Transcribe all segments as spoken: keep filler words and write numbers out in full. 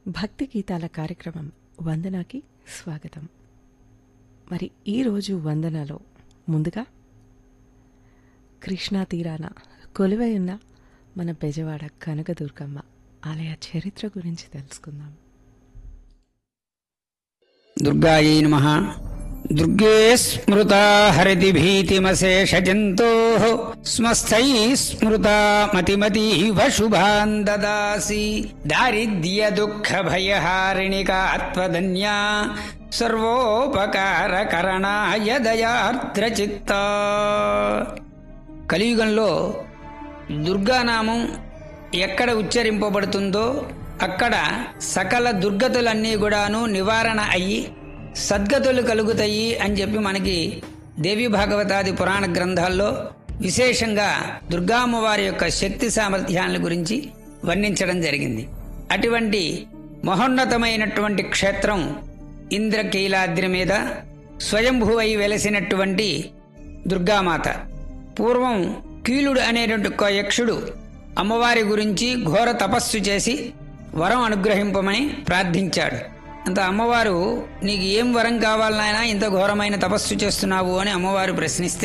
భక్తి గీతాల కార్యక్రమం వందనాకి స్వాగతం. మరి ఈరోజు వందనలో ముందుగా కృష్ణా తీరాన కొలువై ఉన్న మన బెజవాడ కనకదుర్గమ్మ ఆలయ చరిత్ర గురించి తెలుసుకుందాం. దుర్గాయై నమః. దుర్గే స్మృతా హరితి భీతిమశేష జంతోః స్మస్థై స్మృతా మతిమతీవ శుభాన్ దదాసి దారిద్ర్య దుఃఖ భయహారిణికాత్వధన్యా సర్వోపకార కరణాయ దయార్ద్ర చిత్తా. కలియుగంలో దుర్గానామం ఎక్కడ ఉచ్చరింపబడుతుందో అక్కడ సకల దుర్గతులన్నీ కూడాను నివారణ అయ్యి సద్గతులు కలుగుతాయి అని చెప్పి మనకి దేవి భాగవతాది పురాణ గ్రంథాల్లో విశేషంగా దుర్గామ్మవారి యొక్క శక్తి సామర్థ్యాల గురించి వర్ణించడం జరిగింది. అటువంటి మహోన్నతమైనటువంటి క్షేత్రం ఇంద్రకీలాద్రి మీద స్వయంభువై వెలసినటువంటి దుర్గామాత. పూర్వం కీలుడు అనేటువంటి ఒక యక్షుడు అమ్మవారి గురించి ఘోర తపస్సు చేసి వరం అనుగ్రహింపమని ప్రార్థించాడు. అంత అమ్మవారు, నీకు ఏం వరం కావాలనైనా ఇంత ఘోరమైన తపస్సు చేస్తున్నావు అని అమ్మవారు ప్రశ్నిస్తే,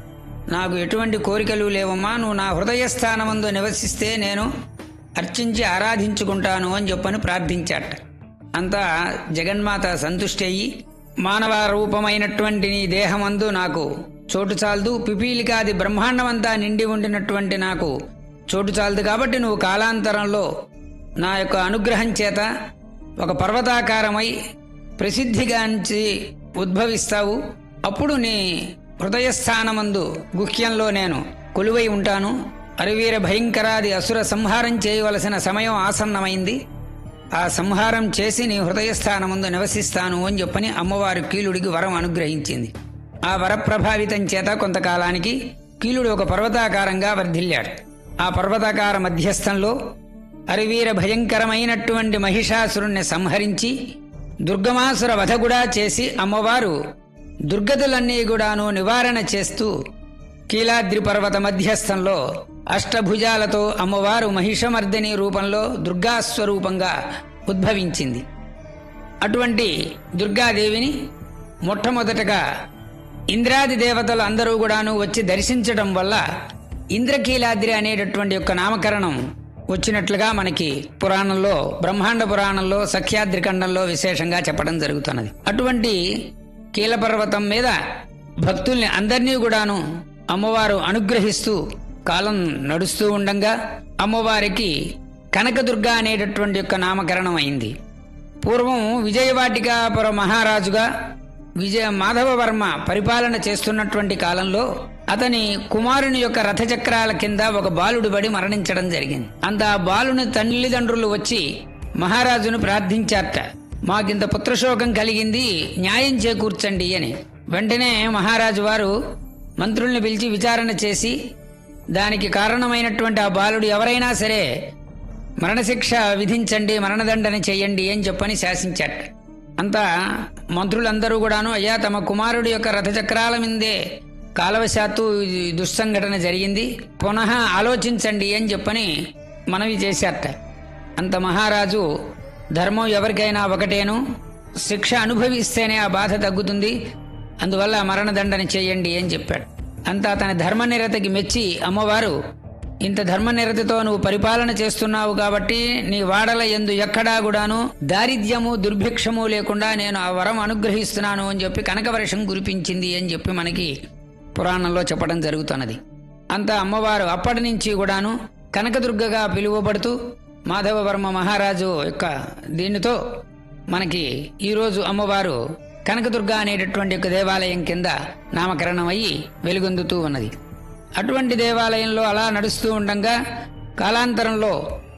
నాకు ఎటువంటి కోరికలు లేవమ్మా, నువ్వు నా హృదయస్థానమందు నివసిస్తే నేను అర్చించి ఆరాధించుకుంటాను అని చెప్పని ప్రార్థించాట. అంతా జగన్మాత సంతుష్టి అయ్యి, మానవ రూపమైనటువంటి నీ దేహమందు నాకు చోటు చాలదు, పిపీలికాది బ్రహ్మాండమంతా నిండి ఉండినటువంటి నాకు చోటు చాలదు, కాబట్టి నువ్వు కాలాంతరంలో నా యొక్క అనుగ్రహం చేత ఒక పర్వతాకారమై ప్రసిద్ధిగాంచి ఉద్భవిస్తావు. అప్పుడు నీ హృదయస్థానమందు గుహ్యంలో నేను కొలువై ఉంటాను. అరివీర భయంకరాది అసుర సంహారం చేయవలసిన సమయం ఆసన్నమైంది. ఆ సంహారం చేసి నీ హృదయస్థానమందు నివసిస్తాను అని చెప్పని అమ్మవారు కీలుడికి వరం అనుగ్రహించింది. ఆ వరప్రభావితం చేత కొంతకాలానికి కీలుడు ఒక పర్వతాకారంగా వర్ధిల్లాడు. ఆ పర్వతాకార మధ్యస్థంలో అరివీర భయంకరమైనటువంటి మహిషాసురుణ్ణి సంహరించి దుర్గమాసుర వధ కూడా చేసి అమ్మవారు దుర్గతులన్నీ కూడాను నివారణ చేస్తూ కీలాద్రి పర్వత మధ్యస్థంలో అష్టభుజాలతో అమ్మవారు మహిషమర్దిని రూపంలో దుర్గాస్వరూపంగా ఉద్భవించింది. అటువంటి దుర్గాదేవిని మొట్టమొదటగా ఇంద్రాది దేవతలు అందరూ కూడాను వచ్చి దర్శించడం వల్ల ఇంద్రకీలాద్రి అనేటటువంటి యొక్క నామకరణం వచ్చినట్లుగా మనకి పురాణంలో, బ్రహ్మాండ పురాణంలో సఖ్యాద్రి ఖండంలో విశేషంగా చెప్పడం జరుగుతున్నది. అటువంటి కీలపర్వతం మీద భక్తుల్ని అందరినీ కూడాను అమ్మవారు అనుగ్రహిస్తూ కాలం నడుస్తూ ఉండంగా అమ్మవారికి కనకదుర్గ అనేటటువంటి యొక్క నామకరణం అయింది. పూర్వం విజయవాటికాపుర మహారాజుగా విజయ మాధవవర్మ పరిపాలన చేస్తున్నటువంటి కాలంలో అతని కుమారుని యొక్క రథచక్రాల కింద ఒక బాలుడు పడి మరణించడం జరిగింది. అంత ఆ బాలుని తల్లిదండ్రులు వచ్చి మహారాజును ప్రార్థించారట, మాకింత పుత్రశోకం కలిగింది, న్యాయం చేకూర్చండి అని. వెంటనే మహారాజు వారు మంత్రుల్ని పిలిచి విచారణ చేసి దానికి కారణమైనటువంటి ఆ బాలుడు ఎవరైనా సరే మరణశిక్ష విధించండి, మరణదండన చెయ్యండి అని చెప్పని శాసించారట. అంతా మంత్రులందరూ కూడాను, అయ్యా తమ కుమారుడి యొక్క రథచక్రాల మీదే కాలవశాత్తు దుస్సంఘటన జరిగింది, పునః ఆలోచించండి అని చెప్పని మనవి చేశారట. అంత మహారాజు, ధర్మం ఎవరికైనా ఒకటేను, శిక్ష అనుభవిస్తేనే ఆ బాధ తగ్గుతుంది, అందువల్ల మరణదండన చేయండి అని చెప్పాడు. అంతా తన ధర్మనిరతకి మెచ్చి అమ్మవారు, ఇంత ధర్మనిరతితో నువ్వు పరిపాలన చేస్తున్నావు కాబట్టి నీ వాడల యందు ఎక్కడా కూడాను దారిద్ర్యము దుర్భిక్షము లేకుండా నేను ఆ వరం అనుగ్రహిస్తున్నాను అని చెప్పి కనకవర్షం కురిపించింది అని చెప్పి మనకి పురాణంలో చెప్పడం జరుగుతున్నది. అంతా అమ్మవారు అప్పటి నుంచి కూడాను కనకదుర్గగా పిలువబడుతూ మాధవవర్మ మహారాజు యొక్క దీనితో మనకి ఈరోజు అమ్మవారు కనకదుర్గ అనేటటువంటి యొక్క దేవాలయం కింద నామకరణం అయ్యి వెలుగొందుతూ ఉన్నది. అటువంటి దేవాలయంలో అలా నడుస్తూ ఉండగా కాలాంతరంలో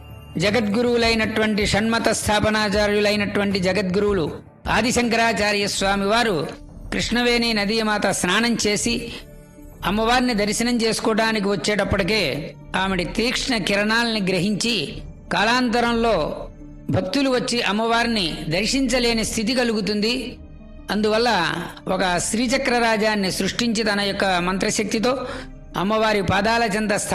జగద్గురువులైనటువంటి షణ్మత స్థాపనాచార్యులైనటువంటి జగద్గురువులు ఆదిశంకరాచార్య స్వామి వారు కృష్ణవేణి నదీమాత స్నానం చేసి అమ్మవారిని దర్శనం చేసుకోవడానికి వచ్చేటప్పటికే ఆమెడి తీక్ష్ణ కిరణాలని గ్రహించి కాలాంతరంలో భక్తులు వచ్చి అమ్మవారిని దర్శించలేని స్థితి కలుగుతుంది, అందువల్ల ఒక శ్రీచక్రరాజాన్ని సృష్టించి తన యొక్క మంత్రశక్తితో అమ్మవారి పాదాల చెంత